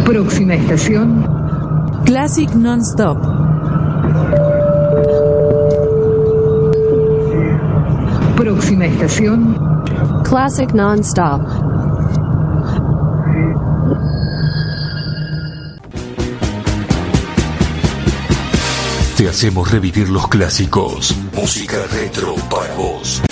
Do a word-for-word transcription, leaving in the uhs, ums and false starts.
Próxima estación. Classic Non-Stop. Próxima estación. Classic Non-Stop. Te hacemos revivir los clásicos. Música retro para vos.